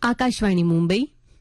आकाशवाणी मुंबई.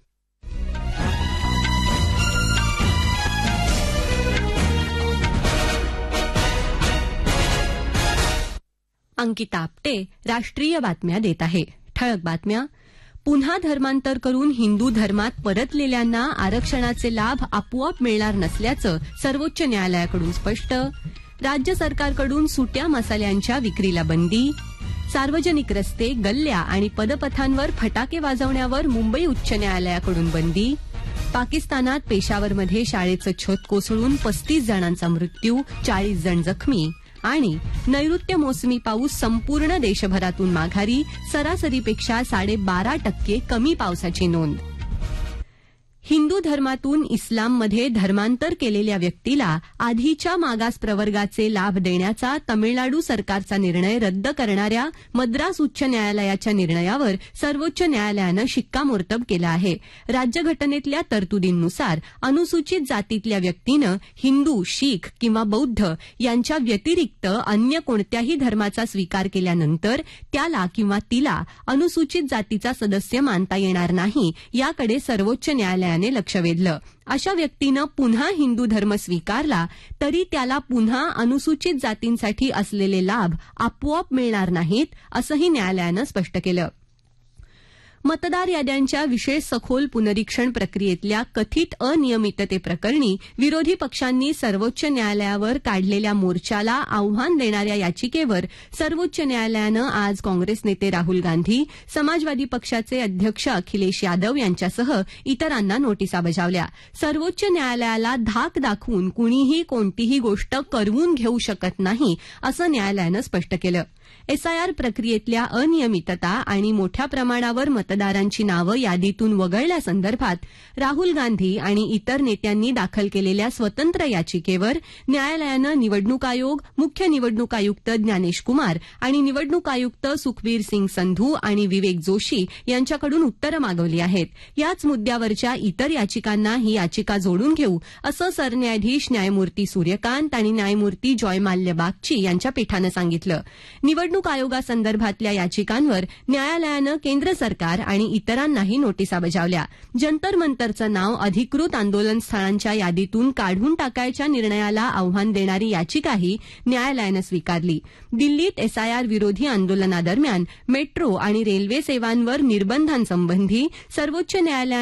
अंकिता आपटे राष्ट्रीय बातम्या देत आहे. ठळक बातम्या. पुन्हा धर्मांतर करून हिंदू धर्मात परतलेल्यांना आरक्षणाचे लाभ आपोआप मिळणार नसल्याचं सर्वोच्च न्यायालयाकडून स्पष्ट. राज्य सरकारकडून सुट्या मसाल्यांच्या विक्रीला बंदी. सार्वजनिक रस्ते, गल्ल्या आणि पदपथांवर फटाके वाजवण्यावर मुंबई उच्च न्यायालयाकडून बंदी. पाकिस्तानात पेशावरमध्ये शाळेचं छत कोसळून 35 जणांचा मृत्यू, 40 जण जखमी. आणि नैऋत्य मोसमी पाऊस संपूर्ण देशभरातून माघारी, सरासरीपेक्षा 12.5% कमी पावसाची नोंद. हिंदू धर्मातून इस्लाममध्ये धर्मांतर केलेल्या व्यक्तीला आधीच्या मागास प्रवर्गाचे लाभ देण्याचा तमिळनाडू सरकारचा निर्णय रद्द करणाऱ्या मद्रास उच्च न्यायालयाच्या निर्णयावर सर्वोच्च न्यायालयानं शिक्कामोर्तब केलं आहे. राज्यघटनेतल्या तरतुदींनुसार अनुसूचित जातीतल्या व्यक्तीनं हिंदू, शीख किंवा बौद्ध यांच्या व्यतिरिक्त अन्य कोणत्याही धर्माचा स्वीकार केल्यानंतर त्याला किंवा तिला अनुसूचित जातीचा सदस्य मानता येणार नाही, याकडे सर्वोच्च न्यायालयाने लक्ष वेधलं. अशा व्यक्तीनं पुन्हा हिंदू धर्म स्वीकारला तरी त्याला पुन्हा अनुसूचित जातींसाठी असलेले लाभ आपोआप मिळणार नाहीत, असंही न्यायालयानं स्पष्ट केलं. मतदार याद्यांच्या विशेष सखोल पुनरीक्षण प्रक्रियेतल्या कथित अनियमिततेप्रकरणी विरोधी पक्षांनी सर्वोच्च न्यायालयावर काढलेल्या मोर्चाला आव्हान देणाऱ्या याचिकेवर सर्वोच्च न्यायालयानं आज काँग्रेस नेते राहुल गांधी, समाजवादी पक्षाचे अध्यक्ष अखिलेश यादव यांच्यासह इतरांना नोटिसा बजावल्या. सर्वोच्च न्यायालयाला धाक दाखवून कुणीही कोणतीही गोष्ट करवून घेऊ शकत नाही, असं न्यायालयानं स्पष्ट केलं. एसआयआर प्रक्रियेतल्या अनियमितता आणि मोठ्या प्रमाणावर मतदारांची नावं यादीतून वगळल्यासंदर्भात राहुल गांधी आणि इतर नेत्यांनी दाखल केलेल्या स्वतंत्र याचिकेवर न्यायालयानं निवडणूक आयोग, मुख्य निवडणूक आयुक्त ज्ञानेश कुमार आणि निवडणूक आयुक्त सुखबीर सिंग संधू आणि विवेक जोशी यांच्याकडून उत्तरं मागवली आहेत. याच मुद्द्यावरच्या इतर याचिकांना ही याचिका जोडून घेऊ, असं सरन्यायाधीश न्यायमूर्ती सूर्यकांत आणि न्यायमूर्ती जॉयमाल्य बागची यांच्या पीठानं सांगितलं. निवडणूक आयोगासंदर्भातल्या याचिकांवर न्यायालयानं केंद्र सरकार आणि इतरांनाही नोटिसा बजावल्या. जंतर मंतरचं नाव अधिकृत आंदोलन स्थळांच्या यादीतून काढून टाकायच्या निर्णयाला आव्हान देणारी याचिकाही न्यायालयानं स्वीकारली. दिल्लीत एसआयआर विरोधी आंदोलनादरम्यान मेट्रो आणि रेल्वे सेवांवर निर्बंधांसंबंधी सर्वोच्च न्यायालयानं